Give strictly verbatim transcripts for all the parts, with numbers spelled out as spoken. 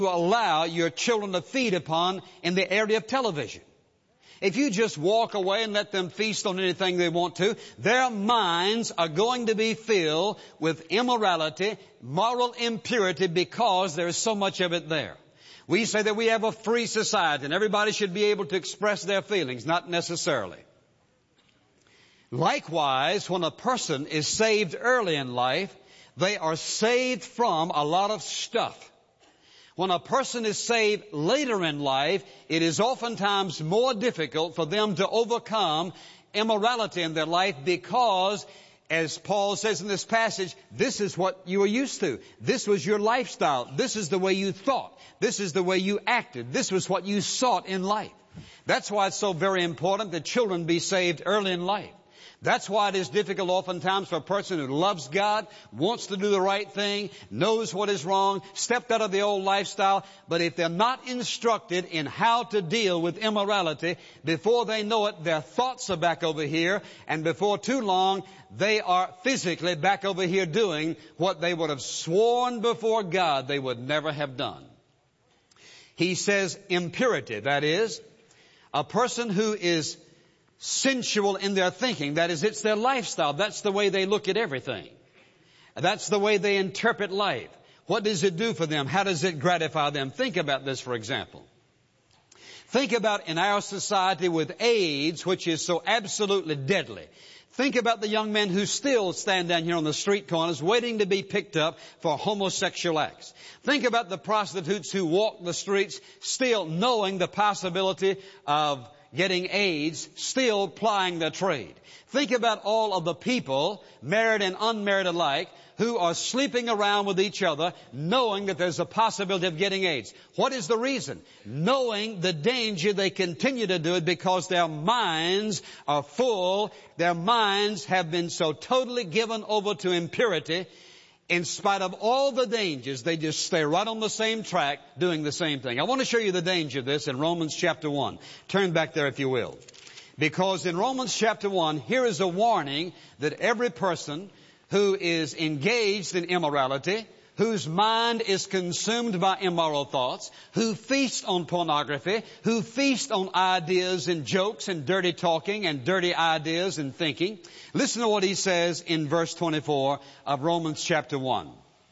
to allow your children to feed upon in the area of television. If you just walk away and let them feast on anything they want to, their minds are going to be filled with immorality, moral impurity, because there is so much of it there. We say that we have a free society and everybody should be able to express their feelings. Not necessarily. Likewise, when a person is saved early in life, they are saved from a lot of stuff. When a person is saved later in life, it is oftentimes more difficult for them to overcome immorality in their life because, as Paul says in this passage, this is what you were used to. This was your lifestyle. This is the way you thought. This is the way you acted. This was what you sought in life. That's why it's so very important that children be saved early in life. That's why it is difficult oftentimes for a person who loves God, wants to do the right thing, knows what is wrong, stepped out of the old lifestyle, but if they're not instructed in how to deal with immorality, before they know it, their thoughts are back over here, and before too long, they are physically back over here doing what they would have sworn before God they would never have done. He says impurity, that is, a person who is sensual in their thinking. That is, it's their lifestyle. That's the way they look at everything. That's the way they interpret life. What does it do for them? How does it gratify them? Think about this, for example. Think about in our society with AIDS, which is so absolutely deadly. Think about the young men who still stand down here on the street corners waiting to be picked up for homosexual acts. Think about the prostitutes who walk the streets still knowing the possibility of getting AIDS, still plying their trade. Think about all of the people, married and unmarried alike, who are sleeping around with each other, knowing that there's a possibility of getting AIDS. What is the reason? Knowing the danger, they continue to do it because their minds are full. Their minds have been so totally given over to impurity. In spite of all the dangers, they just stay right on the same track doing the same thing. I want to show you the danger of this in Romans chapter one. Turn back there if you will. Because in Romans chapter one, here is a warning that every person who is engaged in immorality, whose mind is consumed by immoral thoughts, who feast on pornography, who feast on ideas and jokes and dirty talking and dirty ideas and thinking. Listen to what he says in verse twenty-four of Romans chapter one.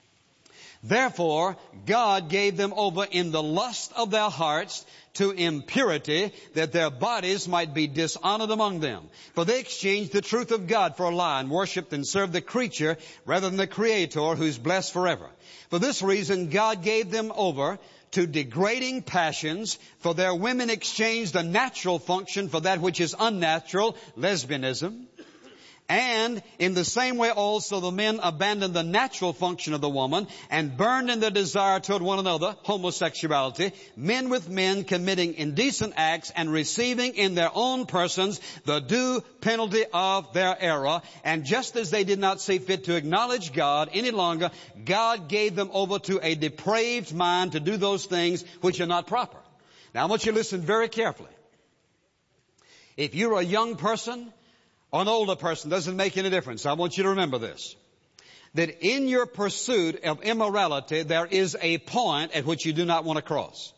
Therefore, God gave them over in the lust of their hearts to impurity, that their bodies might be dishonored among them. For they exchanged the truth of God for a lie, and worshipped and served the creature rather than the Creator, who is blessed forever. For this reason, God gave them over to degrading passions, for their women exchanged the natural function for that which is unnatural, lesbianism. And in the same way also the men abandoned the natural function of the woman and burned in their desire toward one another, homosexuality, men with men committing indecent acts and receiving in their own persons the due penalty of their error. And just as they did not see fit to acknowledge God any longer, God gave them over to a depraved mind to do those things which are not proper. Now I want you to listen very carefully. If you're a young person, or an older person, doesn't make any difference. I want you to remember this. That in your pursuit of immorality, there is a point at which you do not want to cross.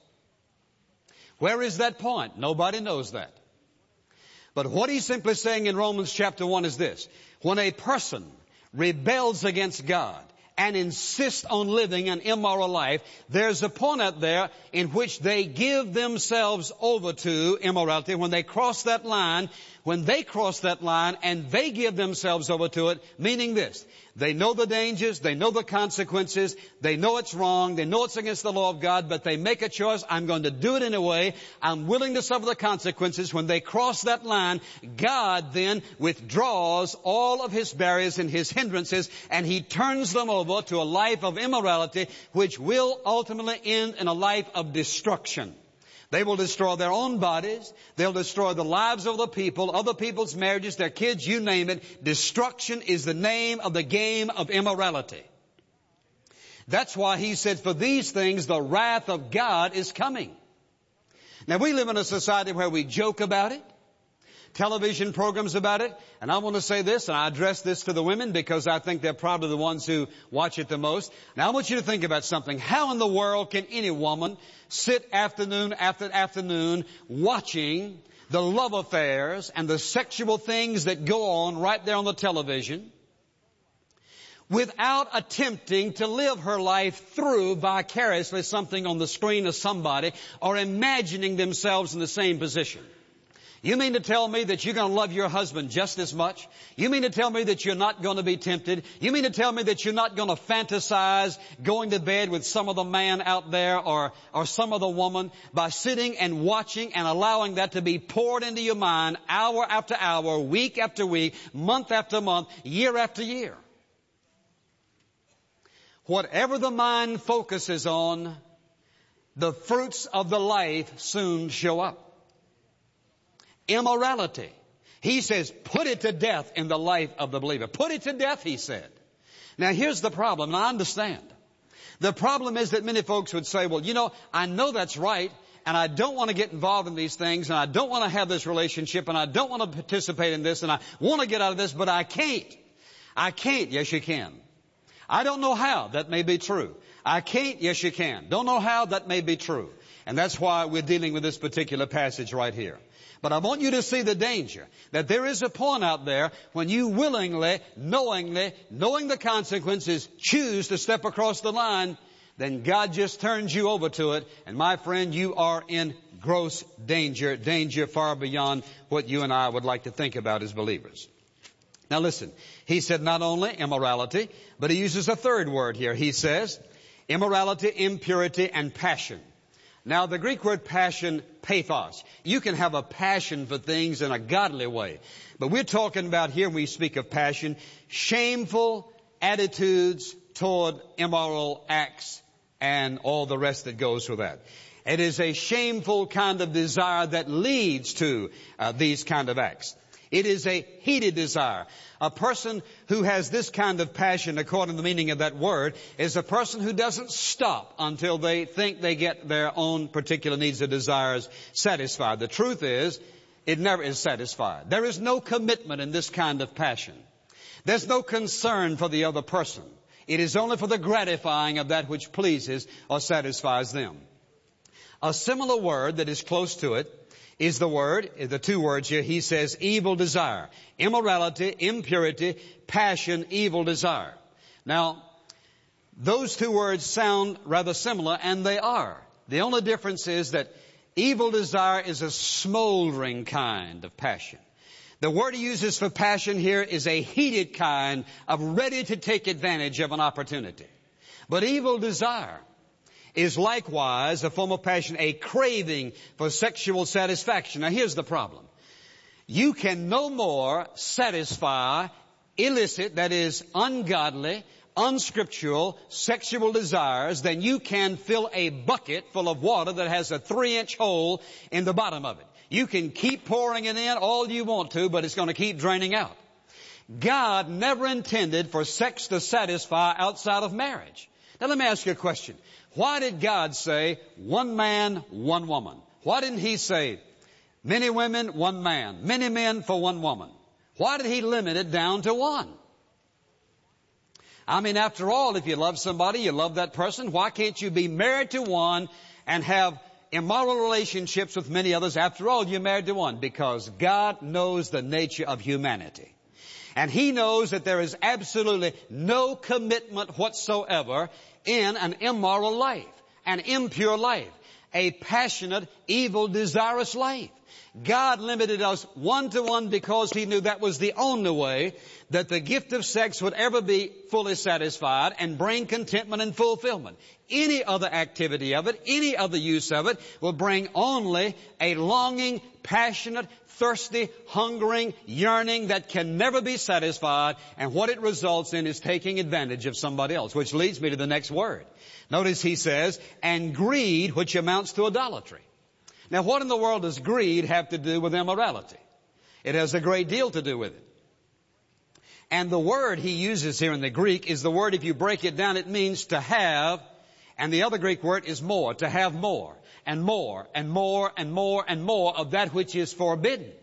Where is that point? Nobody knows that. But what he's simply saying in Romans chapter one is this. When a person rebels against God and insists on living an immoral life, there's a point out there in which they give themselves over to immorality. When they cross that line, when they cross that line and they give themselves over to it, meaning this, they know the dangers, they know the consequences, they know it's wrong, they know it's against the law of God, but they make a choice, I'm going to do it in a way, I'm willing to suffer the consequences. When they cross that line, God then withdraws all of His barriers and His hindrances, and He turns them over to a life of immorality, which will ultimately end in a life of destruction. They will destroy their own bodies. They'll destroy the lives of the people, other people's marriages, their kids, you name it. Destruction is the name of the game of immorality. That's why he said, for these things the wrath of God is coming. Now we live in a society where we joke about it. television programs about it. And I want to say this, and I address this to the women because I think they're probably the ones who watch it the most. Now I want you to think about something. How in the world can any woman sit afternoon after afternoon watching the love affairs and the sexual things that go on right there on the television without attempting to live her life through vicariously something on the screen of somebody or imagining themselves in the same position? You mean to tell me that you're going to love your husband just as much? You mean to tell me that you're not going to be tempted? You mean to tell me that you're not going to fantasize going to bed with some of the man out there or, or some of the woman by sitting and watching and allowing that to be poured into your mind hour after hour, week after week, month after month, year after year? Whatever the mind focuses on, the fruits of the life soon show up. Immorality. He says, put it to death in the life of the believer. Put it to death, he said. Now here's the problem, and I understand. The problem is that many folks would say, well, you know, I know that's right, and I don't want to get involved in these things, and I don't want to have this relationship, and I don't want to participate in this, and I want to get out of this, but I can't. I can't. Yes, you can. I don't know how. That may be true. I can't. Yes, you can. Don't know how. That may be true. And that's why we're dealing with this particular passage right here. But I want you to see the danger that there is a point out there when you willingly, knowingly, knowing the consequences, choose to step across the line, then God just turns you over to it. And my friend, you are in gross danger, danger far beyond what you and I would like to think about as believers. Now listen, he said not only immorality, but he uses a third word here. He says immorality, impurity, and passion. Now, the Greek word passion, pathos. You can have a passion for things in a godly way. But we're talking about here, when we speak of passion, shameful attitudes toward immoral acts and all the rest that goes with that. It is a shameful kind of desire that leads to uh, these kind of acts. It is a heated desire. A person who has this kind of passion, according to the meaning of that word, is a person who doesn't stop until they think they get their own particular needs or desires satisfied. The truth is, it never is satisfied. There is no commitment in this kind of passion. There's no concern for the other person. It is only for the gratifying of that which pleases or satisfies them. A similar word that is close to it is the word, the two words here. He says evil desire. Immorality, impurity, passion, evil desire. Now, those two words sound rather similar, and they are. The only difference is that evil desire is a smoldering kind of passion. The word he uses for passion here is a heated kind of ready to take advantage of an opportunity. But evil desire is likewise a form of passion, a craving for sexual satisfaction. Now here's the problem. You can no more satisfy illicit, that is ungodly, unscriptural sexual desires than you can fill a bucket full of water that has a three inch hole in the bottom of it. You can keep pouring it in all you want to, but it's going to keep draining out. God never intended for sex to satisfy outside of marriage. Now let me ask you a question. Why did God say one man, one woman? Why didn't he say many women, one man, many men for one woman? Why did he limit it down to one? I mean, after all, if you love somebody, you love that person, why can't you be married to one and have immoral relationships with many others? After all, you're married to one, because God knows the nature of humanity. And he knows that there is absolutely no commitment whatsoever in an immoral life, an impure life, a passionate, evil, desirous life. God limited us one to one because he knew that was the only way that the gift of sex would ever be fully satisfied and bring contentment and fulfillment. Any other activity of it, any other use of it will bring only a longing, passionate, thirsty, hungering, yearning that can never be satisfied, and what it results in is taking advantage of somebody else, which leads me to the next word. Notice he says, and greed, which amounts to idolatry. Now, what in the world does greed have to do with immorality? It has a great deal to do with it. And the word he uses here in the Greek is the word, if you break it down, it means to have, and the other Greek word is more, to have more. And more, and more, and more, and more of that which is forbidden.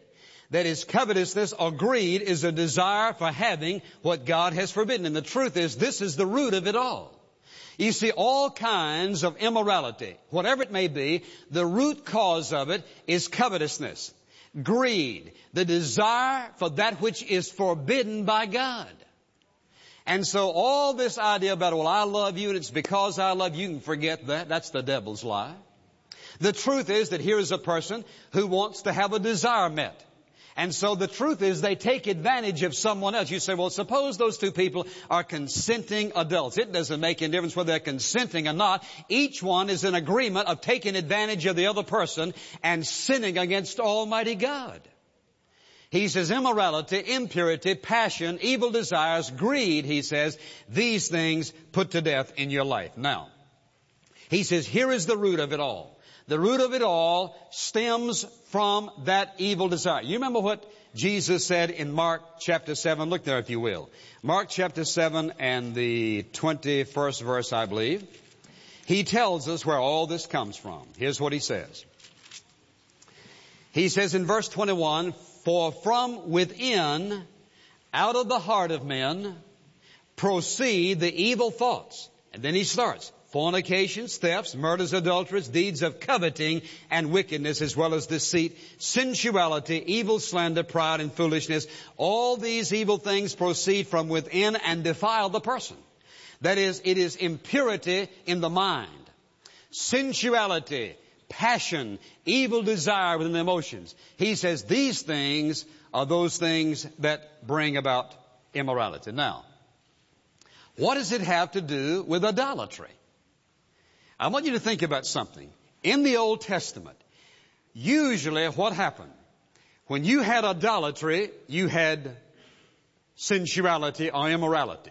That is, covetousness or greed is a desire for having what God has forbidden. And the truth is, this is the root of it all. You see, all kinds of immorality, whatever it may be, the root cause of it is covetousness, greed, the desire for that which is forbidden by God. And so all this idea about, well, I love you and it's because I love you, you can forget that. That's the devil's lie. The truth is that here is a person who wants to have a desire met. And so the truth is they take advantage of someone else. You say, well, suppose those two people are consenting adults. It doesn't make any difference whether they're consenting or not. Each one is in agreement of taking advantage of the other person and sinning against Almighty God. He says immorality, impurity, passion, evil desires, greed, he says, these things put to death in your life. Now, he says, here is the root of it all. The root of it all stems from that evil desire. You remember what Jesus said in Mark chapter seven? Look there if you will. Mark chapter seven and the twenty-first verse, I believe. He tells us where all this comes from. Here's what he says. He says in verse twenty-one, for from within, out of the heart of men, proceed the evil thoughts. And then he starts. Fornications, thefts, murders, adulteries, deeds of coveting and wickedness, as well as deceit, sensuality, evil slander, pride, and foolishness. All these evil things proceed from within and defile the person. That is, it is impurity in the mind, sensuality, passion, evil desire within the emotions. He says these things are those things that bring about immorality. Now, what does it have to do with idolatry? I want you to think about something. In the Old Testament, usually what happened? When you had idolatry, you had sensuality or immorality.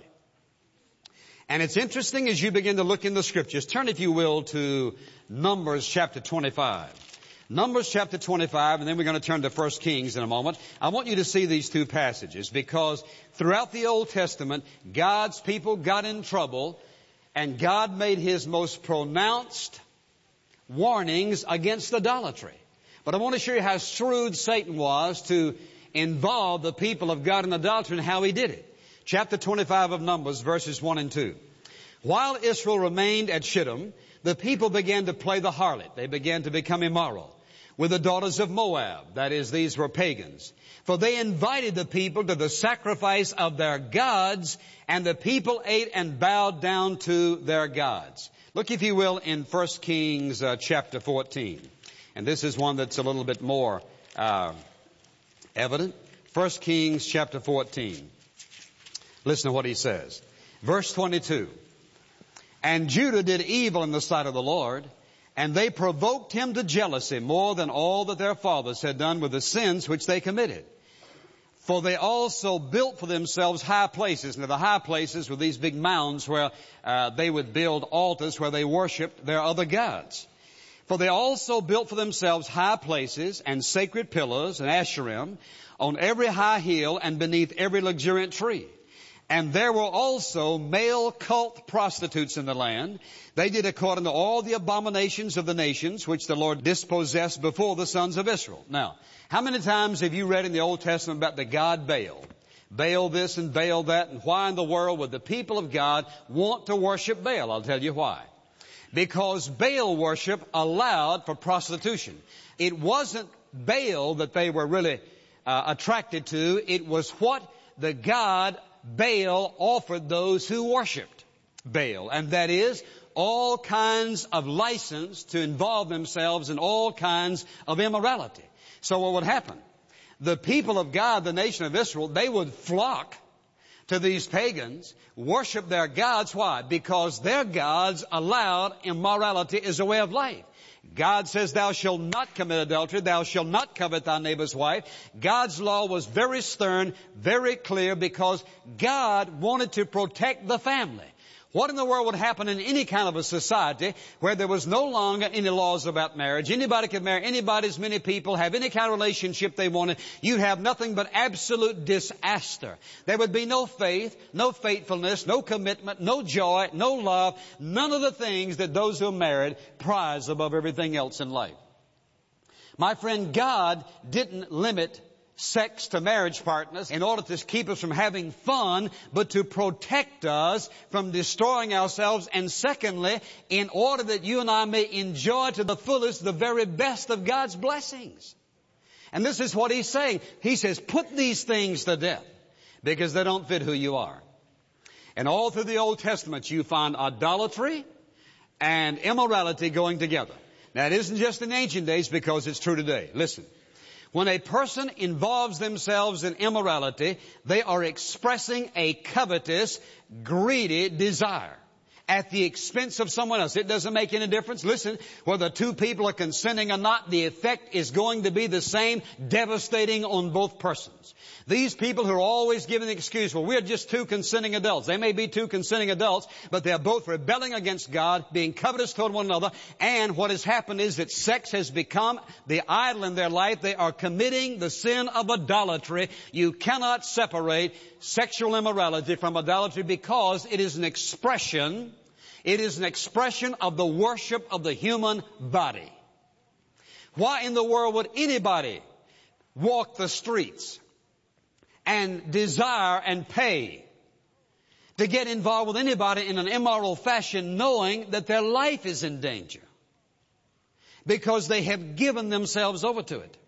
And it's interesting as you begin to look in the Scriptures. Turn, if you will, to Numbers chapter twenty-five. Numbers chapter twenty-five, and then we're going to turn to First Kings in a moment. I want you to see these two passages because throughout the Old Testament, God's people got in trouble. And God made His most pronounced warnings against idolatry. But I want to show you how shrewd Satan was to involve the people of God in idolatry and how he did it. Chapter twenty-five of Numbers, verses one and two. While Israel remained at Shittim, the people began to play the harlot. They began to become immoral with the daughters of Moab. That is, these were pagans. For they invited the people to the sacrifice of their gods, and the people ate and bowed down to their gods. Look, if you will, in First Kings uh, chapter fourteen. And this is one that's a little bit more uh, evident. First Kings chapter fourteen. Listen to what he says. Verse twenty-two. And Judah did evil in the sight of the Lord, and they provoked him to jealousy more than all that their fathers had done with the sins which they committed. For they also built for themselves high places. Now the high places were these big mounds where uh, they would build altars where they worshiped their other gods. For they also built for themselves high places and sacred pillars and Asherim on every high hill and beneath every luxuriant tree. And there were also male cult prostitutes in the land. They did according to all the abominations of the nations which the Lord dispossessed before the sons of Israel. Now, how many times have you read in the Old Testament about the god Baal? Baal this and Baal that, and why in the world would the people of God want to worship Baal? I'll tell you why. Because Baal worship allowed for prostitution. It wasn't Baal that they were really uh, attracted to. It was what the god Baal offered those who worshipped Baal. And that is all kinds of license to involve themselves in all kinds of immorality. So what would happen? The people of God, the nation of Israel, they would flock to these pagans, worship their gods. Why? Because their gods allowed immorality as a way of life. God says, thou shalt not commit adultery, thou shalt not covet thy neighbor's wife. God's law was very stern, very clear, because God wanted to protect the family. What in the world would happen in any kind of a society where there was no longer any laws about marriage? Anybody could marry anybody, as many people, have any kind of relationship they wanted. You'd have nothing but absolute disaster. There would be no faith, no faithfulness, no commitment, no joy, no love, none of the things that those who are married prize above everything else in life. My friend, God didn't limit sex to marriage partners in order to keep us from having fun, but to protect us from destroying ourselves. And secondly, in order that you and I may enjoy to the fullest the very best of God's blessings. And this is what he's saying. He says, put these things to death because they don't fit who you are. And all through the Old Testament, you find idolatry and immorality going together. Now, it isn't just in ancient days because it's true today. Listen. When a person involves themselves in immorality, they are expressing a covetous, greedy desire at the expense of someone else. It doesn't make any difference. Listen, whether two people are consenting or not, the effect is going to be the same, devastating on both persons. These people who are always giving the excuse, well, we're just two consenting adults. They may be two consenting adults, but they're both rebelling against God, being covetous toward one another. And what has happened is that sex has become the idol in their life. They are committing the sin of idolatry. You cannot separate sexual immorality from idolatry because it is an expression, it is an expression of the worship of the human body. Why in the world would anybody walk the streets and desire and pay to get involved with anybody in an immoral fashion knowing that their life is in danger? Because they have given themselves over to it.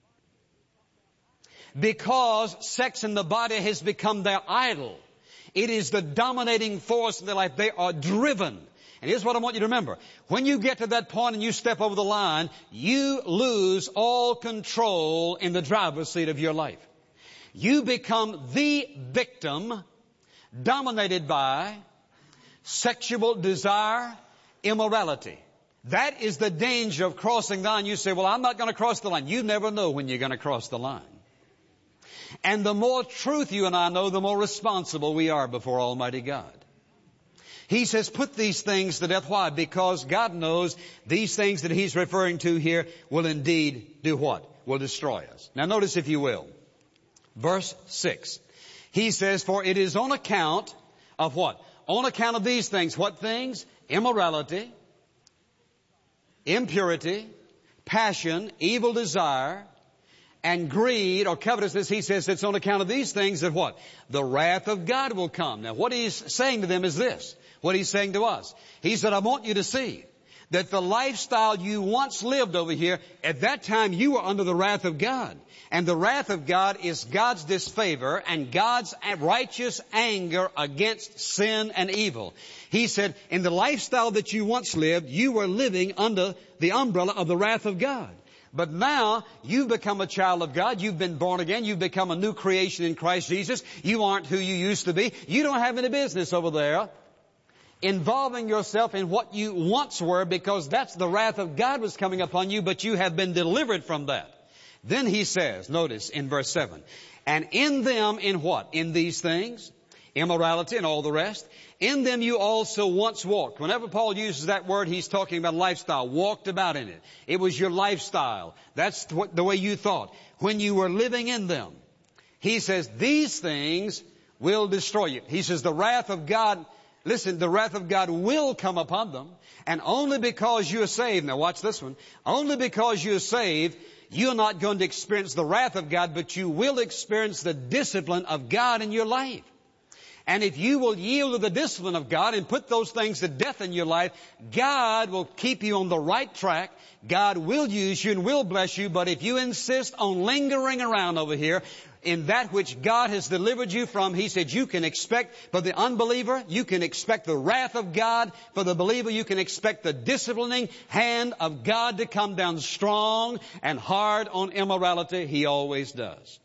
Because sex in the body has become their idol. It is the dominating force in their life. They are driven. And here's what I want you to remember. When you get to that point and you step over the line, you lose all control in the driver's seat of your life. You become the victim dominated by sexual desire, immorality. That is the danger of crossing the line. You say, well, I'm not going to cross the line. You never know when you're going to cross the line. And the more truth you and I know, the more responsible we are before Almighty God. He says, put these things to death. Why? Because God knows these things that he's referring to here will indeed do what? Will destroy us. Now notice, if you will, verse six. He says, for it is on account of what? On account of these things. What things? Immorality, impurity, passion, evil desire, and greed or covetousness. He says it's on account of these things that what? The wrath of God will come. Now what he's saying to them is this. What he's saying to us. He said, I want you to see that the lifestyle you once lived over here, at that time you were under the wrath of God. And the wrath of God is God's disfavor and God's righteous anger against sin and evil. He said, in the lifestyle that you once lived, you were living under the umbrella of the wrath of God. But now you've become a child of God. You've been born again. You've become a new creation in Christ Jesus. You aren't who you used to be. You don't have any business over there involving yourself in what you once were, because that's the wrath of God was coming upon you, but you have been delivered from that. Then he says, notice in verse seven, and in them, in what? In these things, immorality and all the rest, in them you also once walked. Whenever Paul uses that word, he's talking about lifestyle, walked about in it. It was your lifestyle. That's the way you thought. When you were living in them, he says, these things will destroy you. He says, the wrath of God, listen, the wrath of God will come upon them. And only because you are saved, now watch this one, only because you are saved, you're not going to experience the wrath of God, but you will experience the discipline of God in your life. And if you will yield to the discipline of God and put those things to death in your life, God will keep you on the right track. God will use you and will bless you. But if you insist on lingering around over here in that which God has delivered you from, he said you can expect, for the unbeliever, you can expect the wrath of God. For the believer, you can expect the disciplining hand of God to come down strong and hard on immorality. He always does.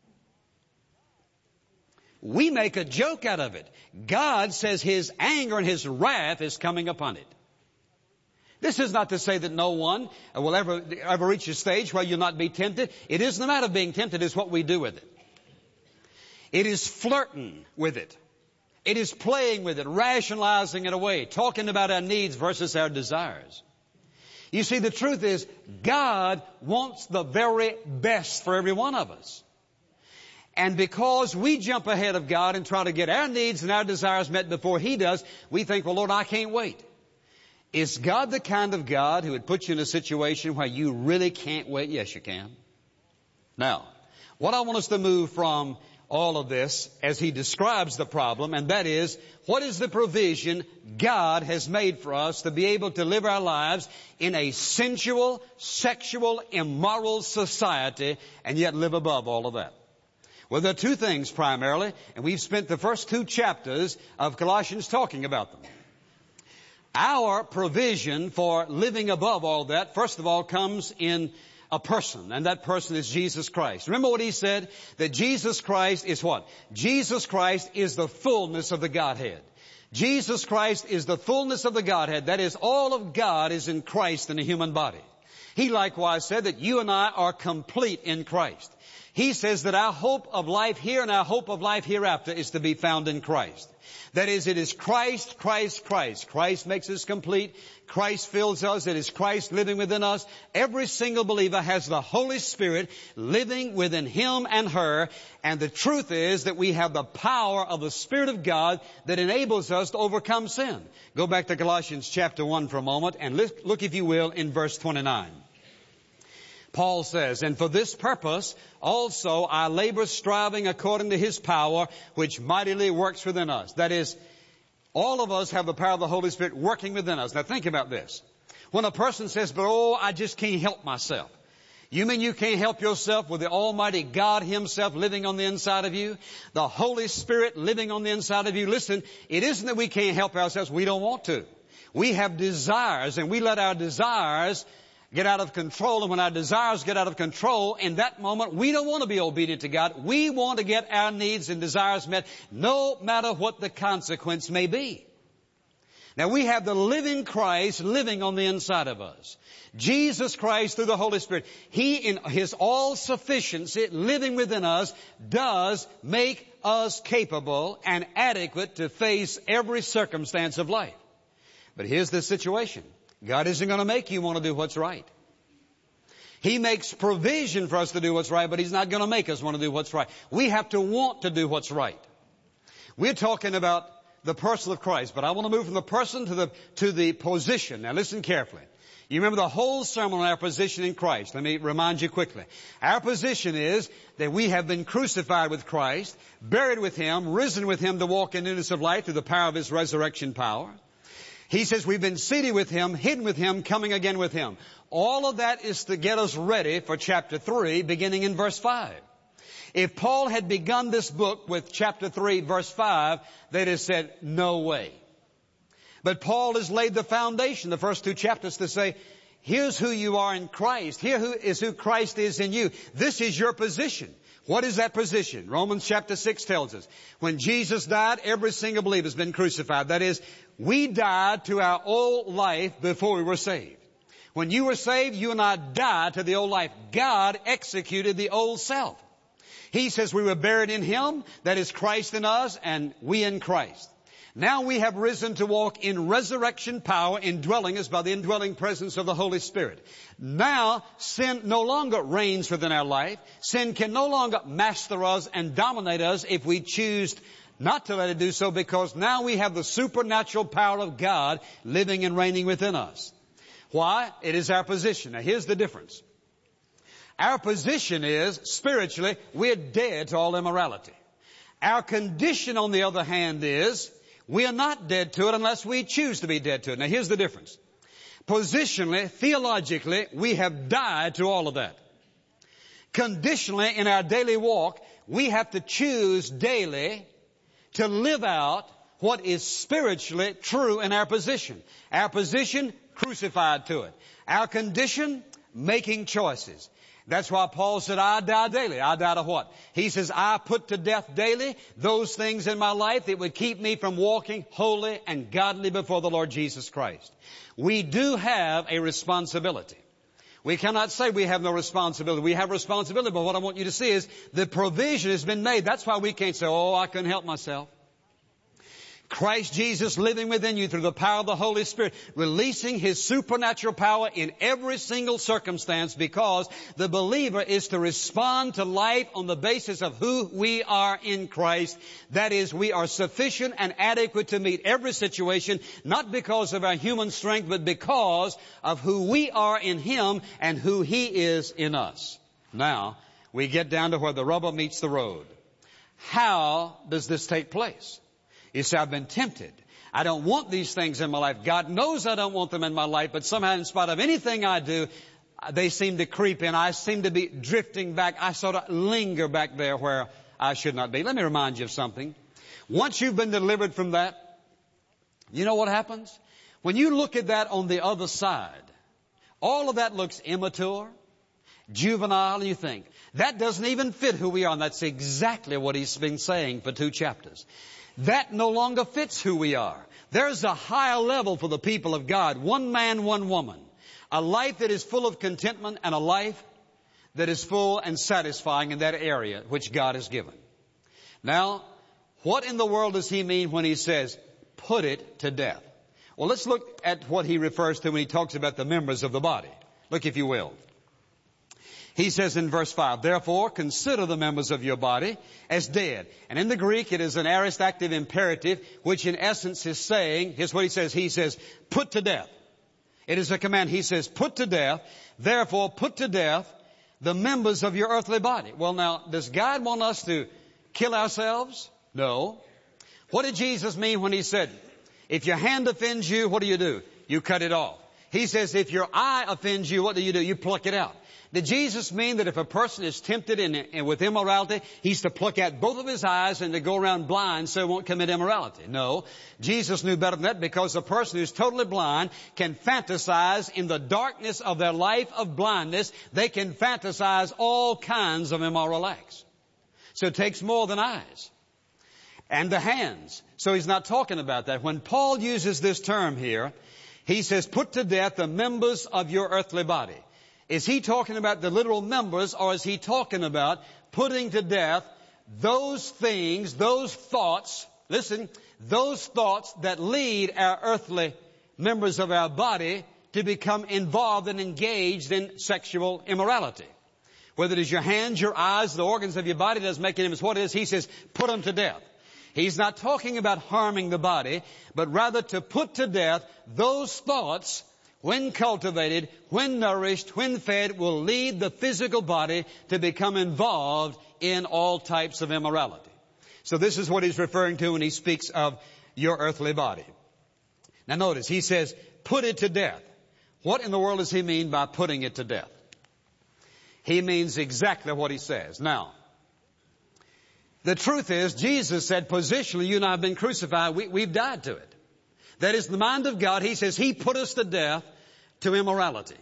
We make a joke out of it. God says his anger and his wrath is coming upon it. This is not to say that no one will ever, ever reach a stage where you'll not be tempted. It isn't a matter of being tempted, it's what we do with it. It is flirting with it. It is playing with it, rationalizing it away, talking about our needs versus our desires. You see, the truth is, God wants the very best for every one of us. And because we jump ahead of God and try to get our needs and our desires met before he does, we think, well, Lord, I can't wait. Is God the kind of God who would put you in a situation where you really can't wait? Yes, you can. Now, What I want us to move from all of this as he describes the problem, and that is, what is the provision God has made for us to be able to live our lives in a sensual, sexual, immoral society and yet live above all of that? Well, there are two things primarily, and we've spent the first two chapters of Colossians talking about them. Our provision for living above all that, first of all, comes in a person, and that person is Jesus Christ. Remember what he said? That Jesus Christ is what? Jesus Christ is the fullness of the Godhead. Jesus Christ is the fullness of the Godhead. That is, all of God is in Christ in a human body. He likewise said that you and I are complete in Christ. He says that our hope of life here and our hope of life hereafter is to be found in Christ. That is, it is Christ, Christ, Christ. Christ makes us complete. Christ fills us. It is Christ living within us. Every single believer has the Holy Spirit living within him and her. And the truth is that we have the power of the Spirit of God that enables us to overcome sin. Go back to Colossians chapter one for a moment and look, if you will, in verse twenty-nine. Paul says, and for this purpose also I labor, striving according to his power, which mightily works within us. That is, all of us have the power of the Holy Spirit working within us. Now think about this. When a person says, but oh, I just can't help myself. You mean you can't help yourself with the Almighty God himself living on the inside of you? The Holy Spirit living on the inside of you? Listen, it isn't that we can't help ourselves. We don't want to. We have desires, and we let our desires get out of control. And when our desires get out of control, in that moment, we don't want to be obedient to God. We want to get our needs and desires met, no matter what the consequence may be. Now, we have the living Christ living on the inside of us. Jesus Christ through the Holy Spirit. He, in his all-sufficiency living within us, does make us capable and adequate to face every circumstance of life. But here's the situation. God isn't going to make you want to do what's right. He makes provision for us to do what's right, but he's not going to make us want to do what's right. We have to want to do what's right. We're talking about the person of Christ, but I want to move from the person to the, to the position. Now listen carefully. You remember the whole sermon on our position in Christ. Let me remind you quickly. Our position is that we have been crucified with Christ, buried with him, risen with him to walk in newness of life through the power of his resurrection power. He says we've been seated with him, hidden with him, coming again with him. All of that is to get us ready for chapter three, beginning in verse five. If Paul had begun this book with chapter three, verse five, they'd have said, no way. But Paul has laid the foundation, the first two chapters, to say, here's who you are in Christ. Here who is who Christ is in you. This is your position. What is that position? Romans chapter six tells us. When Jesus died, every single believer has been crucified. That is, we died to our old life before we were saved. When you were saved, you and I died to the old life. God executed the old self. He says we were buried in him, that is Christ in us, and we in Christ. Now we have risen to walk in resurrection power, indwelling us by the indwelling presence of the Holy Spirit. Now sin no longer reigns within our life. Sin can no longer master us and dominate us if we choose not to let it do so, because now we have the supernatural power of God living and reigning within us. Why? It is our position. Now here's the difference. Our position is, spiritually, we're dead to all immorality. Our condition, on the other hand, is we are not dead to it unless we choose to be dead to it. Now here's the difference. Positionally, theologically, we have died to all of that. Conditionally, in our daily walk, we have to choose daily to live out what is spiritually true in our position. Our position, crucified to it. Our condition, making choices. That's why Paul said, I die daily. I die to what? He says, I put to death daily those things in my life that would keep me from walking holy and godly before the Lord Jesus Christ. We do have a responsibility. We cannot say we have no responsibility. We have responsibility, but what I want you to see is the provision has been made. That's why we can't say, oh, I couldn't help myself. Christ Jesus living within you through the power of the Holy Spirit, releasing his supernatural power in every single circumstance, because the believer is to respond to life on the basis of who we are in Christ. That is, we are sufficient and adequate to meet every situation, not because of our human strength, but because of who we are in him and who he is in us. Now, We get down to where the rubber meets the road. How does this take place? You say, I've been tempted. I don't want these things in my life. God knows I don't want them in my life, but somehow in spite of anything I do, they seem to creep in. I seem to be drifting back. I sort of linger back there where I should not be. Let me remind you of something. Once you've been delivered from that, you know what happens? When you look at that on the other side, all of that looks immature, juvenile, and you think, that doesn't even fit who we are. And that's exactly what he's been saying for two chapters. That no longer fits who we are. There's a higher level for the people of God. One man, one woman. A life that is full of contentment and a life that is full and satisfying in that area which God has given. Now, what in the world does he mean when he says, put it to death? Well, let's look at what he refers to when he talks about the members of the body. Look, if you will. He says in verse five, therefore consider the members of your body as dead. And in the Greek it is an aorist active imperative, which in essence is saying, here's what he says, he says, put to death. It is a command. He says, put to death, therefore put to death the members of your earthly body. Well now, does God want us to kill ourselves? No. What did Jesus mean when he said, if your hand offends you, what do you do? You cut it off. He says, if your eye offends you, what do you do? You pluck it out. Did Jesus mean that if a person is tempted in, in, with immorality, he's to pluck out both of his eyes and to go around blind so he won't commit immorality? No. Jesus knew better than that, because a person who's totally blind can fantasize in the darkness of their life of blindness. They can fantasize all kinds of immoral acts. So it takes more than eyes. And the hands. So he's not talking about that. When Paul uses this term here, he says, put to death the members of your earthly body. Is he talking about the literal members, or is he talking about putting to death those things, those thoughts, listen, those thoughts that lead our earthly members of our body to become involved and engaged in sexual immorality? Whether it is your hands, your eyes, the organs of your body, doesn't make any difference what it is. He says, put them to death. He's not talking about harming the body, but rather to put to death those thoughts, when cultivated, when nourished, when fed, will lead the physical body to become involved in all types of immorality. So this is what he's referring to when he speaks of your earthly body. Now notice, he says, put it to death. What in the world does he mean by putting it to death? He means exactly what he says. Now, the truth is, Jesus said, positionally, you and I have been crucified. We, we've died to it. That is the mind of God. He says he put us to death to immorality.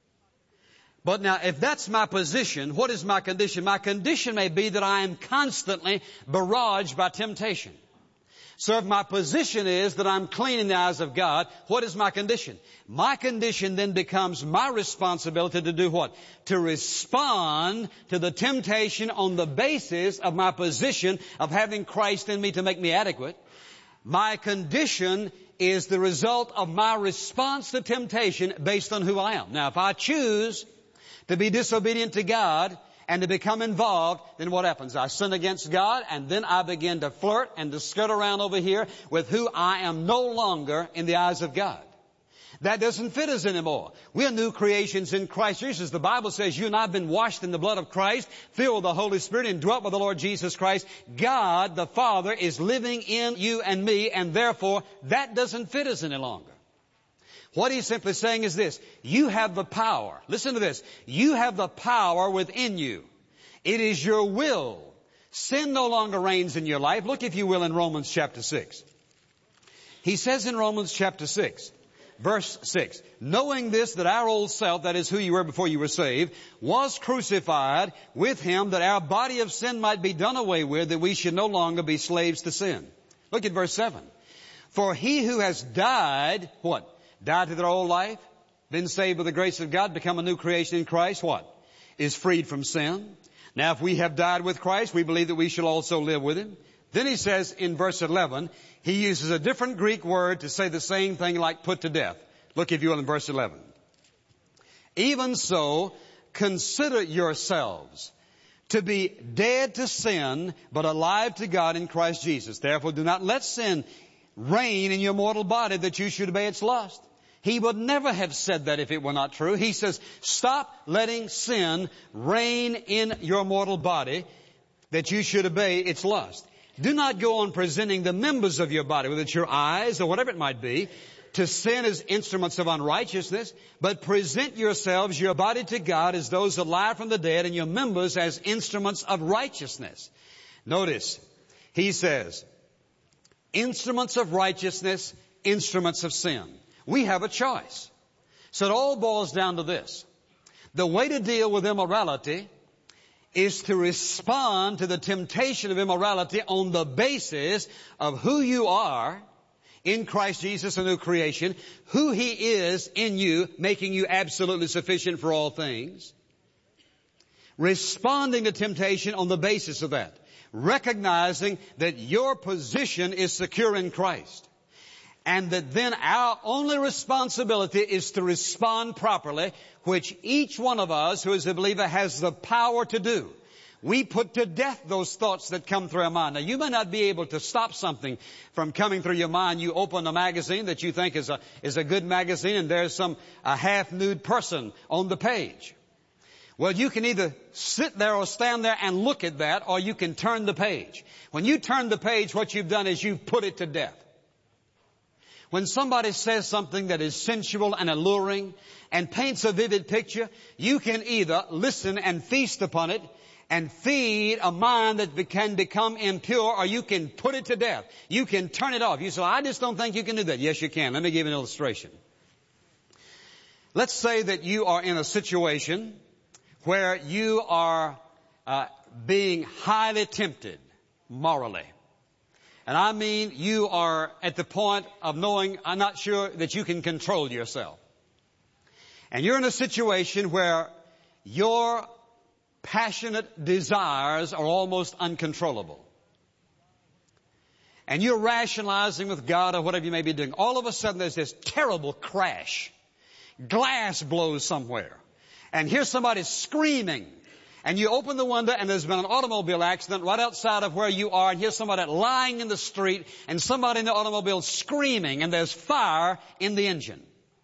But now, if that's my position, what is my condition? My condition may be that I am constantly barraged by temptation. So if my position is that I'm clean in the eyes of God, what is my condition? My condition then becomes my responsibility to do what? To respond to the temptation on the basis of my position of having Christ in me to make me adequate. My condition is the result of my response to temptation based on who I am. Now, if I choose to be disobedient to God and to become involved, then what happens? I sin against God, and then I begin to flirt and to skirt around over here with who I am no longer in the eyes of God. That doesn't fit us anymore. We are new creations in Christ Jesus. The Bible says you and I have been washed in the blood of Christ, filled with the Holy Spirit, and dwelt with the Lord Jesus Christ. God, the Father, is living in you and me, and therefore that doesn't fit us any longer. What he's simply saying is this: you have the power. Listen to this. You have the power within you. It is your will. Sin no longer reigns in your life. Look, if you will, in Romans chapter six. He says in Romans chapter six, verse six, knowing this, that our old self, that is who you were before you were saved, was crucified with him, that our body of sin might be done away with, that we should no longer be slaves to sin. Look at verse seven. For he who has died, what? Died to their old life, been saved by the grace of God, become a new creation in Christ, what? Is freed from sin. Now if we have died with Christ, we believe that we shall also live with him. Then he says in verse eleven, he uses a different Greek word to say the same thing like put to death. Look, if you will, in verse eleven. Even so, consider yourselves to be dead to sin, but alive to God in Christ Jesus. Therefore, do not let sin reign in your mortal body, that you should obey its lust. He would never have said that if it were not true. He says, stop letting sin reign in your mortal body, that you should obey its lust. Do not go on presenting the members of your body, whether it's your eyes or whatever it might be, to sin as instruments of unrighteousness, but present yourselves, your body to God, as those that lie from the dead, and your members as instruments of righteousness. Notice, he says, instruments of righteousness, instruments of sin. We have a choice. So it all boils down to this. The way to deal with immorality is to respond to the temptation of immorality on the basis of who you are in Christ Jesus, a new creation, who He is in you, making you absolutely sufficient for all things. Responding to temptation on the basis of that. Recognizing that your position is secure in Christ. And that then our only responsibility is to respond properly, which each one of us who is a believer has the power to do. We put to death those thoughts that come through our mind. Now, you may not be able to stop something from coming through your mind. You open a magazine that you think is a, is a good magazine, and there's some a half-nude person on the page. Well, you can either sit there or stand there and look at that, or you can turn the page. When you turn the page, what you've done is you've put it to death. When somebody says something that is sensual and alluring and paints a vivid picture, you can either listen and feast upon it and feed a mind that can become impure, or you can put it to death. You can turn it off. You say, I just don't think you can do that. Yes, you can. Let me give you an illustration. Let's say that you are in a situation where you are uh, being highly tempted morally. And I mean, you are at the point of knowing, I'm not sure that you can control yourself. And you're in a situation where your passionate desires are almost uncontrollable. And you're rationalizing with God or whatever you may be doing. All of a sudden there's this terrible crash. Glass blows somewhere. And here's somebody screaming. And you open the window and there's been an automobile accident right outside of where you are, and here's somebody lying in the street and somebody in the automobile screaming, and there's fire in the engine.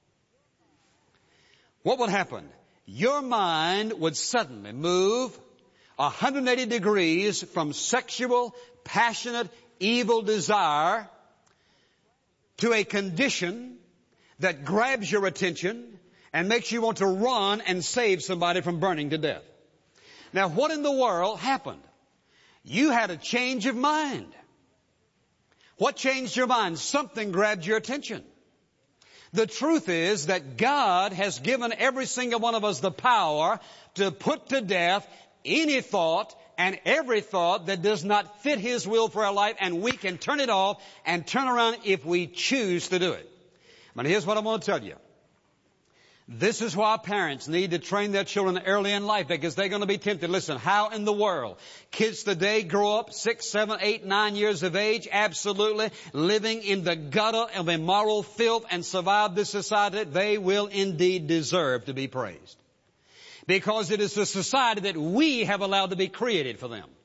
What would happen? Your mind would suddenly move one hundred eighty degrees from sexual, passionate, evil desire to a condition that grabs your attention and makes you want to run and save somebody from burning to death. Now, what in the world happened? You had a change of mind. What changed your mind? Something grabbed your attention. The truth is that God has given every single one of us the power to put to death any thought and every thought that does not fit His will for our life, and we can turn it off and turn around if we choose to do it. But here's what I want to tell you. This is why parents need to train their children early in life, because they're going to be tempted. Listen, how in the world kids today grow up six, seven, eight, nine years of age, absolutely living in the gutter of immoral filth and survive this society? They will indeed deserve to be praised, because it is the society that we have allowed to be created for them.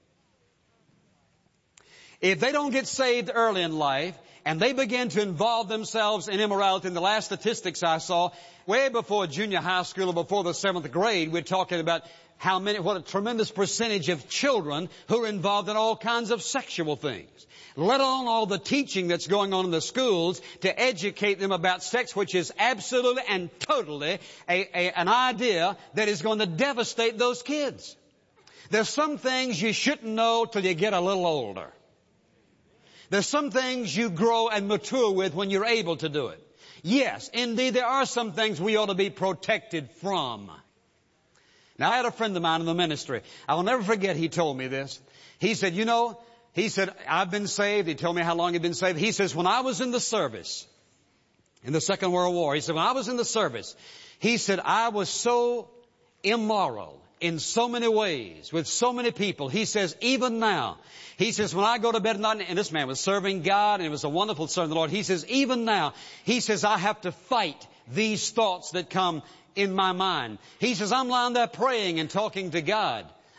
If they don't get saved early in life, and they begin to involve themselves in immorality, in the last statistics I saw, way before junior high school or before the seventh grade, we're talking about how many, what a tremendous percentage of children who are involved in all kinds of sexual things. Let alone all the teaching that's going on in the schools to educate them about sex, which is absolutely and totally a, a, an idea that is going to devastate those kids. There's some things you shouldn't know till you get a little older. There's some things you grow and mature with when you're able to do it. Yes, indeed, there are some things we ought to be protected from. Now, I had a friend of mine in the ministry. I will never forget, he told me this. He said, you know, he said, I've been saved. He told me how long he'd been saved. He says, when I was in the service, in the Second World War, he said, when I was in the service, he said, I was so immoral in so many ways, with so many people. He says, even now, he says, when I go to bed at night, and this man was serving God, and it was a wonderful serving the Lord. He says, even now, he says, I have to fight these thoughts that come in my mind. He says, I'm lying there praying and talking to God.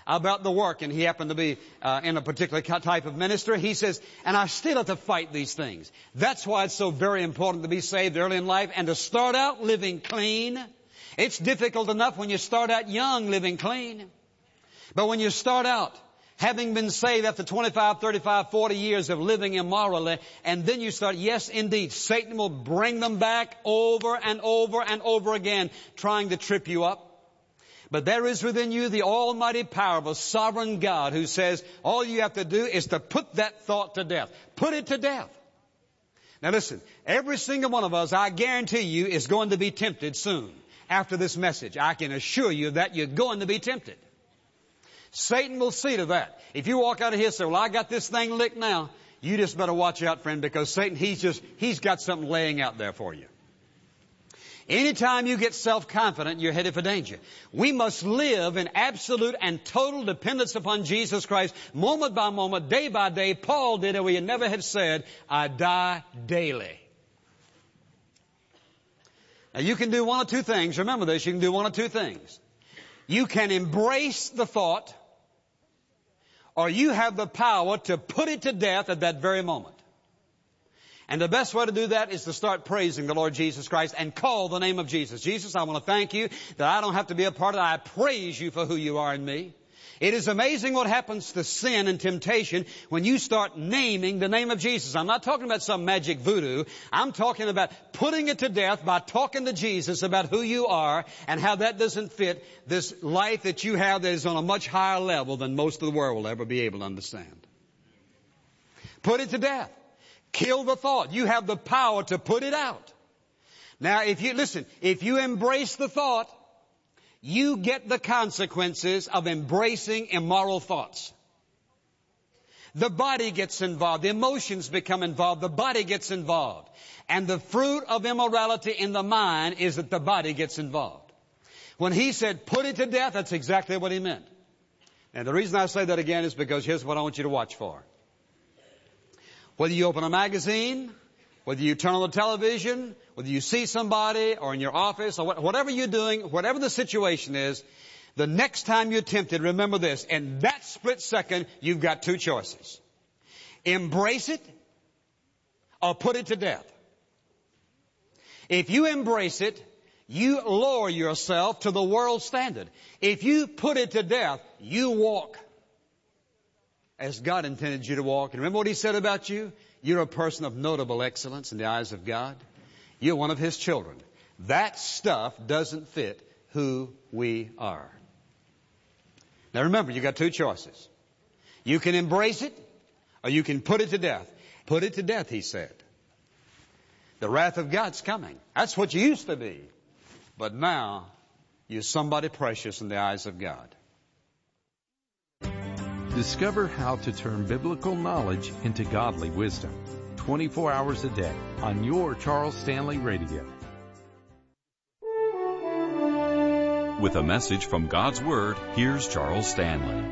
about the work, and he happened to be uh, in a particular type of ministry. He says, and I still have to fight these things. That's why it's so very important to be saved early in life and to start out living clean. It's difficult enough when you start out young living clean. But when you start out having been saved after twenty-five, thirty-five, forty years of living immorally, and then you start, yes, indeed, Satan will bring them back over and over and over again, trying to trip you up. But there is within you the almighty power of a sovereign God who says all you have to do is to put that thought to death. Put it to death. Now listen, every single one of us, I guarantee you, is going to be tempted soon after this message. I can assure you that you're going to be tempted. Satan will see to that. If you walk out of here and say, well, I got this thing licked now, you just better watch out, friend, because Satan, he's just, he's got something laying out there for you. Anytime you get self-confident, you're headed for danger. We must live in absolute and total dependence upon Jesus Christ, moment by moment, day by day. Paul did it. We never had said, I die daily. Now, you can do one of two things. Remember this. You can do one of two things. You can embrace the thought, or you have the power to put it to death at that very moment. And the best way to do that is to start praising the Lord Jesus Christ and call the name of Jesus. Jesus, I want to thank you that I don't have to be a part of it. I praise you for who you are in me. It is amazing what happens to sin and temptation when you start naming the name of Jesus. I'm not talking about some magic voodoo. I'm talking about putting it to death by talking to Jesus about who you are and how that doesn't fit this life that you have that is on a much higher level than most of the world will ever be able to understand. Put it to death. Kill the thought. You have the power to put it out. Now, if you, listen, if you embrace the thought, you get the consequences of embracing immoral thoughts. The body gets involved. The emotions become involved. The body gets involved. And the fruit of immorality in the mind is that the body gets involved. When he said, put it to death, that's exactly what he meant. And the reason I say that again is because here's what I want you to watch for. Whether you open a magazine, whether you turn on the television, whether you see somebody or in your office or whatever you're doing, whatever the situation is, the next time you're tempted, remember this, in that split second, you've got two choices. Embrace it or put it to death. If you embrace it, you lower yourself to the world standard. If you put it to death, you walk as God intended you to walk. And remember what he said about you? You're a person of notable excellence in the eyes of God. You're one of his children. That stuff doesn't fit who we are. Now remember, you got two choices. You can embrace it or you can put it to death. Put it to death, he said. The wrath of God's coming. That's what you used to be. But now you're somebody precious in the eyes of God. Discover how to turn biblical knowledge into godly wisdom. twenty-four hours a day on your Charles Stanley Radio. With a message from God's Word, here's Charles Stanley.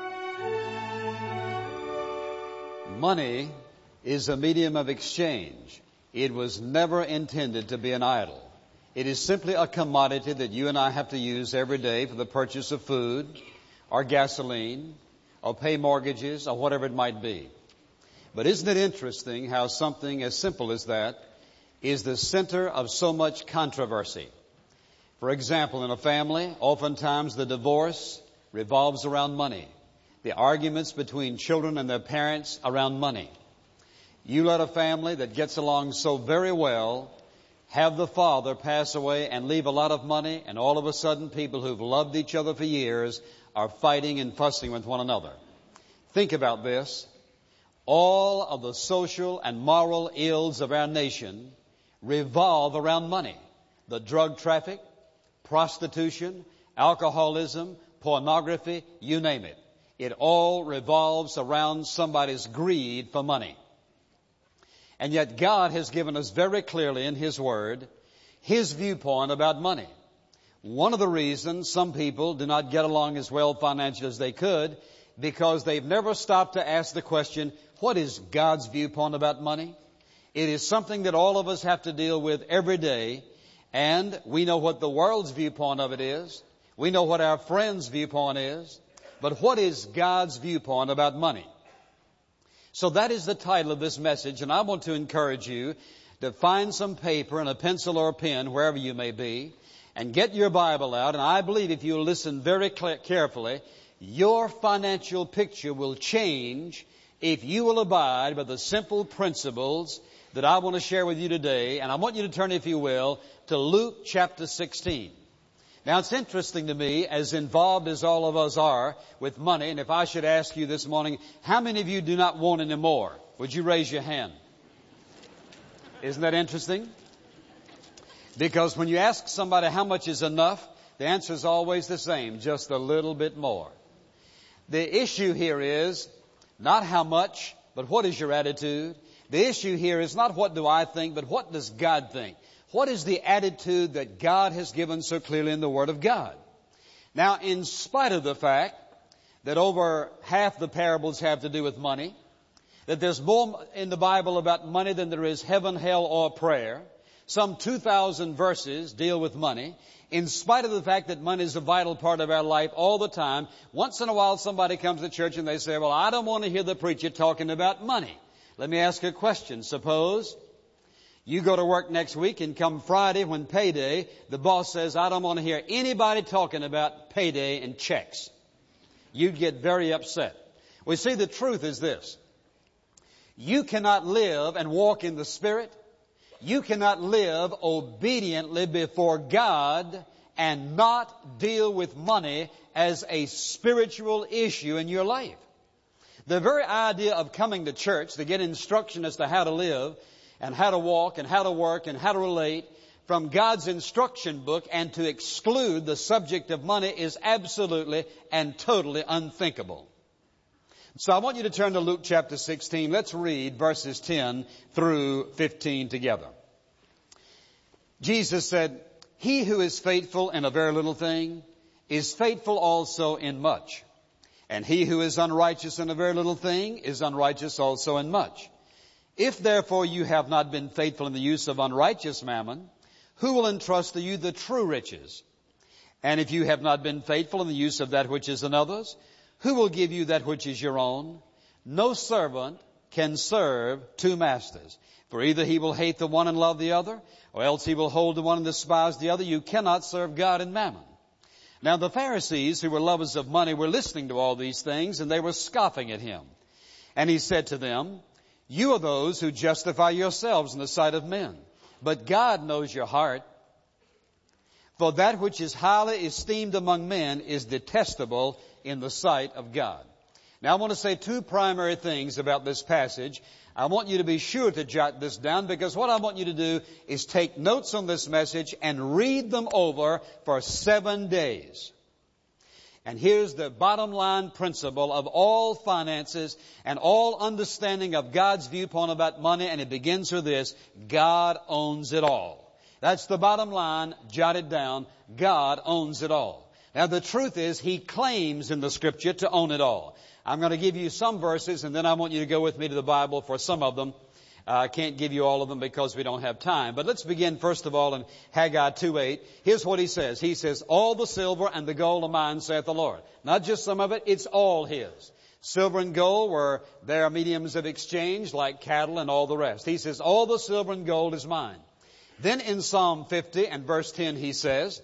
Money is a medium of exchange. It was never intended to be an idol. It is simply a commodity that you and I have to use every day for the purchase of food or gasoline, or pay mortgages, or whatever it might be. But isn't it interesting how something as simple as that is the center of so much controversy? For example, in a family, oftentimes the divorce revolves around money. The arguments between children and their parents around money. You let a family that gets along so very well have the father pass away and leave a lot of money, and all of a sudden people who've loved each other for years are fighting and fussing with one another. Think about this. All of the social and moral ills of our nation revolve around money. The drug traffic, prostitution, alcoholism, pornography, you name it. It all revolves around somebody's greed for money. And yet God has given us very clearly in His Word His viewpoint about money. One of the reasons some people do not get along as well financially as they could, because they've never stopped to ask the question, what is God's viewpoint about money? It is something that all of us have to deal with every day, and we know what the world's viewpoint of it is. We know what our friends' viewpoint is. but what is God's viewpoint about money? So that is the title of this message, and I want to encourage you to find some paper and a pencil or a pen, wherever you may be, and get your Bible out. And I believe if you listen very carefully, your financial picture will change if you will abide by the simple principles that I want to share with you today. And I want you to turn, if you will, to Luke chapter sixteen. Now, it's interesting to me, as involved as all of us are with money, and if I should ask you this morning, how many of you do not want any more? Would you raise your hand? Isn't that interesting? Because when you ask somebody how much is enough, the answer is always the same, just a little bit more. The issue here is not how much, but what is your attitude? The issue here is not what do I think, but what does God think? What is the attitude that God has given so clearly in the Word of God? Now, in spite of the fact that over half the parables have to do with money, that there's more in the Bible about money than there is heaven, hell, or prayer, some two thousand verses deal with money. In spite of the fact that money is a vital part of our life all the time, once in a while somebody comes to church and they say, well, I don't want to hear the preacher talking about money. Let me ask you a question. Suppose you go to work next week and come Friday when payday, the boss says, I don't want to hear anybody talking about payday and checks. You'd get very upset. Well, see, the truth is this. You cannot live and walk in the Spirit. You cannot live obediently before God and not deal with money as a spiritual issue in your life. The very idea of coming to church to get instruction as to how to live and how to walk and how to work and how to relate from God's instruction book and to exclude the subject of money is absolutely and totally unthinkable. So I want you to turn to Luke chapter sixteen. Let's read verses ten through fifteen together. Jesus said, he who is faithful in a very little thing is faithful also in much. And he who is unrighteous in a very little thing is unrighteous also in much. If therefore you have not been faithful in the use of unrighteous mammon, who will entrust to you the true riches? And if you have not been faithful in the use of that which is another's, who will give you that which is your own? No servant can serve two masters. For either he will hate the one and love the other, or else he will hold the one and despise the other. You cannot serve God and mammon. Now the Pharisees, who were lovers of money, were listening to all these things, and they were scoffing at him. And he said to them, you are those who justify yourselves in the sight of men, but God knows your heart. For that which is highly esteemed among men is detestable in the sight of God. Now I want to say two primary things about this passage. I want you to be sure to jot this down, because what I want you to do is take notes on this message and read them over for seven days. And here's the bottom line principle of all finances and all understanding of God's viewpoint about money, and it begins with this: God owns it all. That's the bottom line. Jot it down. God owns it all. Now the truth is, He claims in the Scripture to own it all. I'm going to give you some verses, and then I want you to go with me to the Bible for some of them. Uh, I can't give you all of them because we don't have time. But let's begin first of all in Haggai two eight. Here's what he says. He says, all the silver and the gold are mine, saith the Lord. Not just some of it, it's all His. Silver and gold were their mediums of exchange, like cattle and all the rest. He says, all the silver and gold is mine. Then in Psalm fifty and verse ten he says,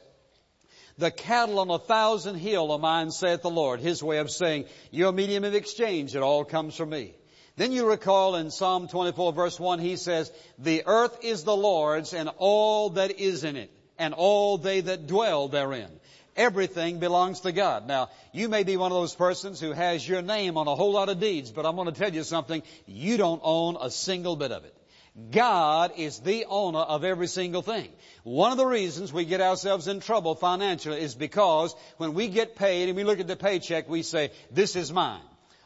the cattle on a thousand hill are mine, saith the Lord. His way of saying, your medium of exchange, it all comes from me. Then you recall in Psalm twenty-four verse one, he says, the earth is the Lord's and all that is in it, and all they that dwell therein. Everything belongs to God. Now, you may be one of those persons who has your name on a whole lot of deeds, but I'm going to tell you something. You don't own a single bit of it. God is the owner of every single thing. One of the reasons we get ourselves in trouble financially is because when we get paid and we look at the paycheck, we say, this is mine.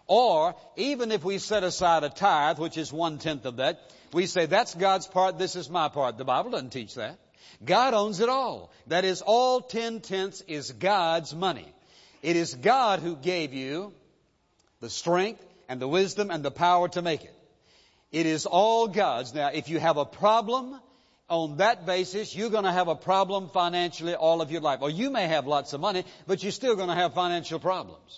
Or even if we set aside a tithe, which is one-tenth of that, we say, that's God's part, this is my part. The Bible doesn't teach that. God owns it all. That is, all ten-tenths is God's money. It is God who gave you the strength and the wisdom and the power to make it. It is all God's. Now, if you have a problem on that basis, you're going to have a problem financially all of your life. Or you may have lots of money, but you're still going to have financial problems.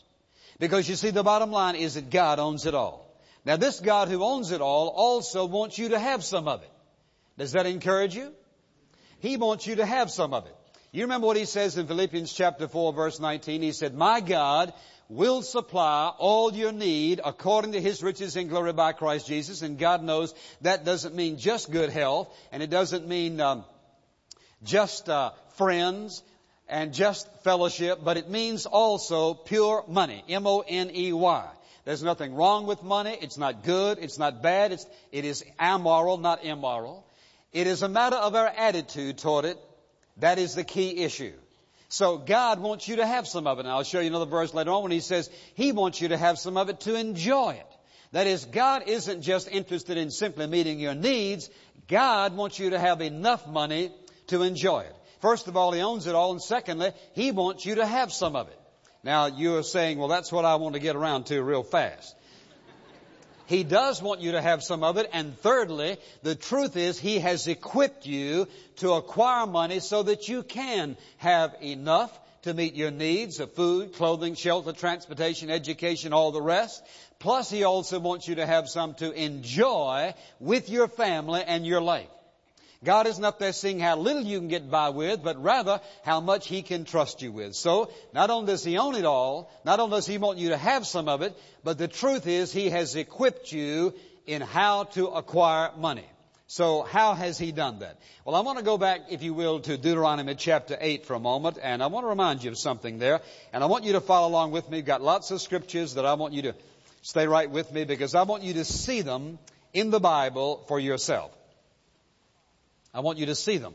Because you see, the bottom line is that God owns it all. Now, this God who owns it all also wants you to have some of it. Does that encourage you? He wants you to have some of it. You remember what He says in Philippians chapter four, verse nineteen? He said, my God will supply all your need according to His riches in glory by Christ Jesus. And God knows that doesn't mean just good health, and it doesn't mean um, just uh, friends and just fellowship, but it means also pure money, M O N E Y. There's nothing wrong with money. It's not good. It's not bad. It's, it is amoral, not immoral. It is a matter of our attitude toward it. That is the key issue. So God wants you to have some of it. And I'll show you another verse later on when He says He wants you to have some of it to enjoy it. That is, God isn't just interested in simply meeting your needs. God wants you to have enough money to enjoy it. First of all, He owns it all. And secondly, He wants you to have some of it. Now, you're saying, well, that's what I want to get around to real fast. He does want you to have some of it. And thirdly, the truth is He has equipped you to acquire money so that you can have enough to meet your needs of food, clothing, shelter, transportation, education, all the rest. Plus, He also wants you to have some to enjoy with your family and your life. God isn't up there seeing how little you can get by with, but rather how much He can trust you with. So, not only does He own it all, not only does He want you to have some of it, but the truth is He has equipped you in how to acquire money. So, how has He done that? Well, I want to go back, if you will, to Deuteronomy chapter eight for a moment, and I want to remind you of something there, and I want you to follow along with me. I've got lots of scriptures that I want you to stay right with me, because I want you to see them in the Bible for yourself. I want you to see them.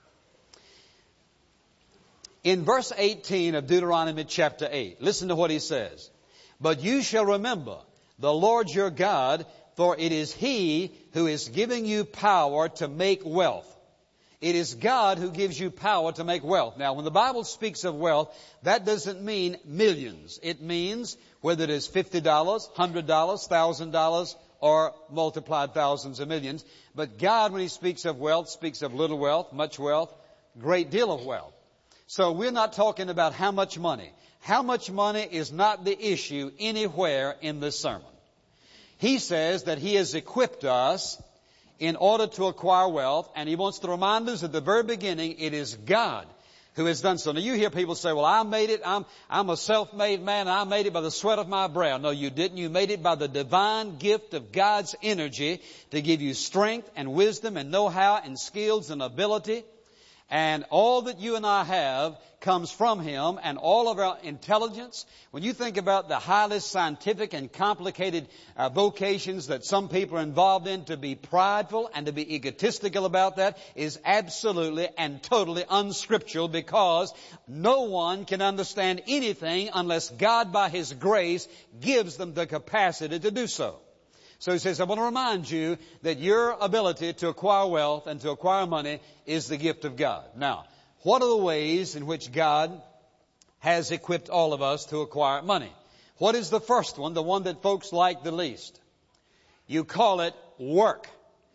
In verse eighteen of Deuteronomy chapter eight, listen to what he says. But you shall remember the Lord your God, for it is He who is giving you power to make wealth. It is God who gives you power to make wealth. Now, when the Bible speaks of wealth, that doesn't mean millions. It means whether it is fifty dollars, one hundred dollars, one thousand dollars, or multiplied thousands or millions. But God, when He speaks of wealth, speaks of little wealth, much wealth, great deal of wealth. So we're not talking about how much money. How much money is not the issue anywhere in this sermon. He says that He has equipped us in order to acquire wealth, and He wants to remind us at the very beginning, it is God who has done so. Now, you hear people say, well, I made it. I'm, I'm a self-made man. I made it by the sweat of my brow. No, you didn't. You made it by the divine gift of God's energy to give you strength and wisdom and know-how and skills and ability. And all that you and I have comes from Him, and all of our intelligence. When you think about the highly scientific and complicated uh, vocations that some people are involved in, to be prideful and to be egotistical about that is absolutely and totally unscriptural, because no one can understand anything unless God by His grace gives them the capacity to do so. So he says, I want to remind you that your ability to acquire wealth and to acquire money is the gift of God. Now, what are the ways in which God has equipped all of us to acquire money? What is the first one, the one that folks like the least? You call it work.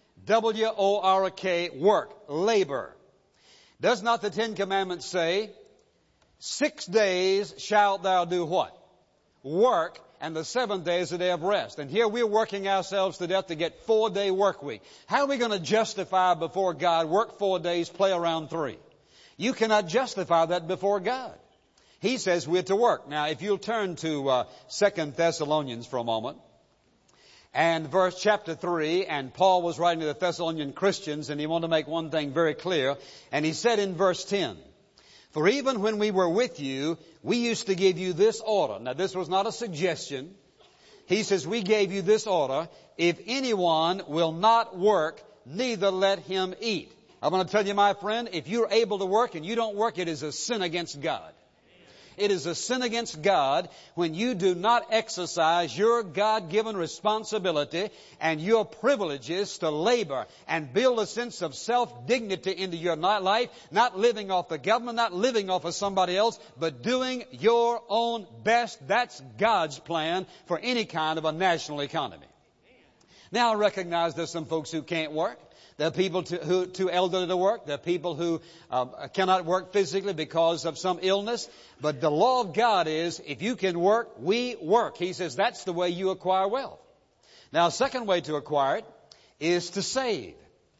W O R K, work, labor. Does not the Ten Commandments say, six days shalt thou do what? Work. And the seventh day is a day of rest. And here we're working ourselves to death to get four-day work week. How are we going to justify before God, work four days, play around three? You cannot justify that before God. He says we're to work. Now, if you'll turn to uh, Second Thessalonians for a moment, and verse chapter three, and Paul was writing to the Thessalonian Christians, and he wanted to make one thing very clear. And he said in verse ten, for even when we were with you, we used to give you this order. Now, this was not a suggestion. He says, we gave you this order. If anyone will not work, neither let him eat. I want to tell you, my friend, if you're able to work and you don't work, it is a sin against God. It is a sin against God when you do not exercise your God-given responsibility and your privileges to labor and build a sense of self-dignity into your life, not living off the government, not living off of somebody else, but doing your own best. That's God's plan for any kind of a national economy. Now I recognize there's some folks who can't work. There are people to, who too elderly to work. There are people who uh, cannot work physically because of some illness. But the law of God is, if you can work, we work. He says that's the way you acquire wealth. Now, a second way to acquire it is to save.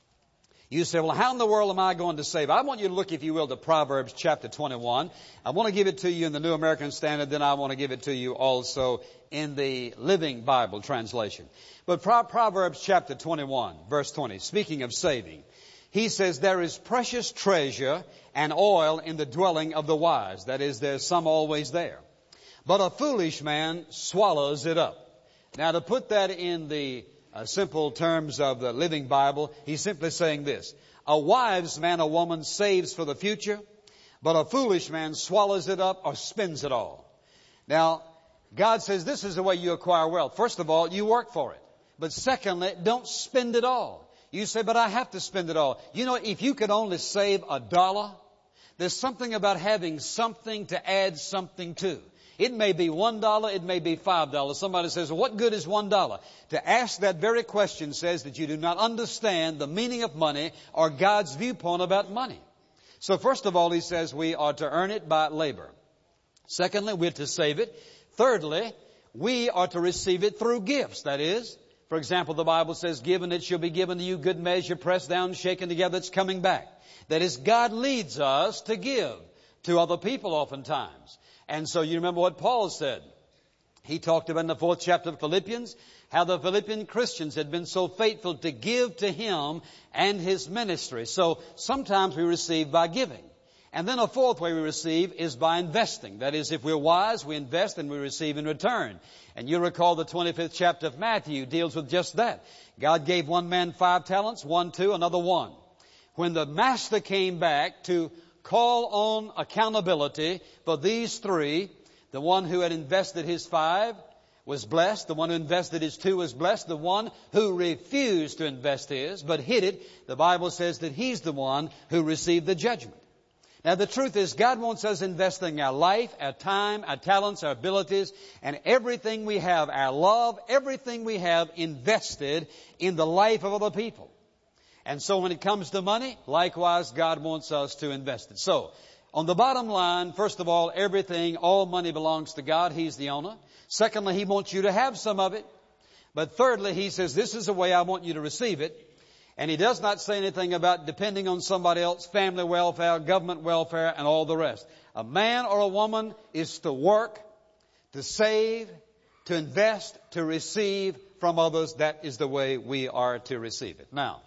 You say, well, how in the world am I going to save? I want you to look, if you will, to Proverbs chapter twenty-one. I want to give it to you in the New American Standard, then I want to give it to you also in the Living Bible translation. But Pro- Proverbs chapter twenty-one, verse twenty, speaking of saving, he says, there is precious treasure and oil in the dwelling of the wise. That is, there's some always there. But a foolish man swallows it up. Now, to put that in the uh, simple terms of the Living Bible, he's simply saying this. A wise man or woman saves for the future, but a foolish man swallows it up or spends it all. Now, God says this is the way you acquire wealth. First of all, you work for it. But secondly, don't spend it all. You say, but I have to spend it all. You know, if you could only save a dollar, there's something about having something to add something to. It may be one dollar, it may be five dollars. Somebody says, well, what good is one dollar? To ask that very question says that you do not understand the meaning of money or God's viewpoint about money. So first of all, he says we are to earn it by labor. Secondly, we're to save it. Thirdly, we are to receive it through gifts. That is, for example, the Bible says, give and it shall be given to you, good measure, pressed down, shaken together, it's coming back. That is, God leads us to give to other people oftentimes. And so you remember what Paul said. He talked about in the fourth chapter of Philippians, how the Philippian Christians had been so faithful to give to him and his ministry. So sometimes we receive by giving. And then a fourth way we receive is by investing. That is, if we're wise, we invest and we receive in return. And you recall the twenty-fifth chapter of Matthew deals with just that. God gave one man five talents, one two, another one. When the master came back to call on accountability for these three, the one who had invested his five was blessed. The one who invested his two was blessed. The one who refused to invest his but hid it, the Bible says that he's the one who received the judgment. Now, the truth is, God wants us investing our life, our time, our talents, our abilities, and everything we have, our love, everything we have invested in the life of other people. And so when it comes to money, likewise, God wants us to invest it. So, on the bottom line, first of all, everything, all money belongs to God. He's the owner. Secondly, He wants you to have some of it. But thirdly, He says, this is the way I want you to receive it. And He does not say anything about depending on somebody else, family welfare, government welfare, and all the rest. A man or a woman is to work, to save, to invest, to receive from others. That is the way we are to receive it. Now,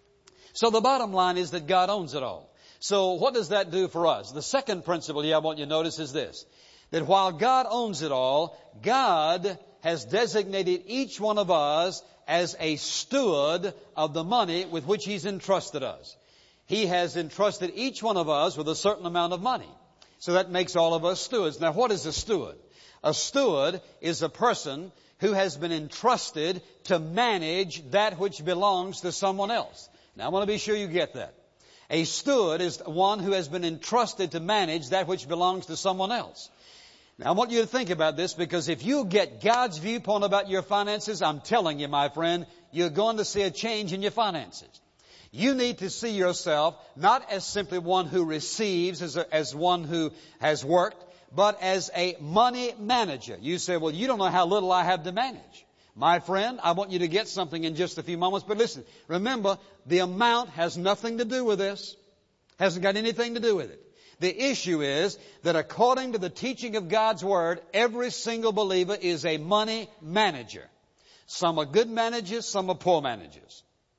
so the bottom line is that God owns it all. So what does that do for us? The second principle here I want you to notice is this, that while God owns it all, God has designated each one of us as a steward of the money with which He's entrusted us. He has entrusted each one of us with a certain amount of money. So that makes all of us stewards. Now, what is a steward? A steward is a person who has been entrusted to manage that which belongs to someone else. Now, I want to be sure you get that. A steward is one who has been entrusted to manage that which belongs to someone else. Now, I want you to think about this, because if you get God's viewpoint about your finances, I'm telling you, my friend, you're going to see a change in your finances. You need to see yourself not as simply one who receives, as, a, as one who has worked, but as a money manager. You say, well, you don't know how little I have to manage. My friend, I want you to get something in just a few moments. But listen, remember, the amount has nothing to do with this. Hasn't got anything to do with it. The issue is that according to the teaching of God's Word, every single believer is a money manager. Some are good managers, some are poor managers.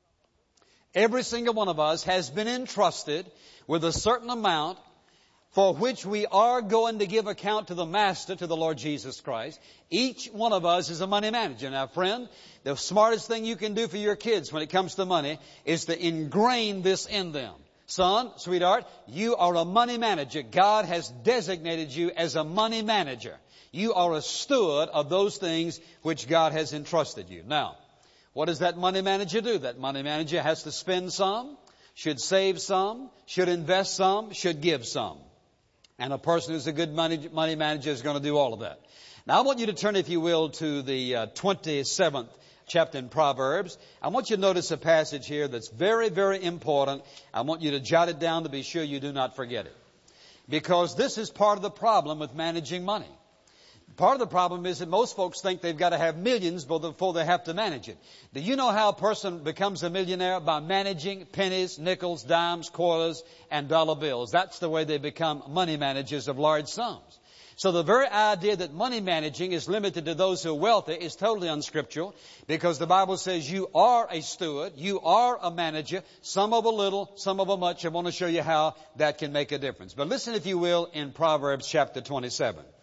Every single one of us has been entrusted with a certain amount for which we are going to give account to the Master, to the Lord Jesus Christ. Each one of us is a money manager. Now, friend, the smartest thing you can do for your kids when it comes to money is to ingrain this in them. Son, sweetheart, you are a money manager. God has designated you as a money manager. You are a steward of those things which God has entrusted you. Now, what does that money manager do? That money manager has to spend some, should save some, should invest some, should give some. And a person who's a good money, money manager is going to do all of that. Now, I want you to turn, if you will, to the uh, twenty-seventh chapter in Proverbs. I want you to notice a passage here that's very, very important. I want you to jot it down to be sure you do not forget it. Because this is part of the problem with managing money. Part of the problem is that most folks think they've got to have millions before they have to manage it. Do you know how a person becomes a millionaire? By managing pennies, nickels, dimes, quarters, and dollar bills. That's the way they become money managers of large sums. So the very idea that money managing is limited to those who are wealthy is totally unscriptural, because the Bible says you are a steward, you are a manager, some of a little, some of a much. I want to show you how that can make a difference. But listen, if you will, in Proverbs chapter twenty-seven.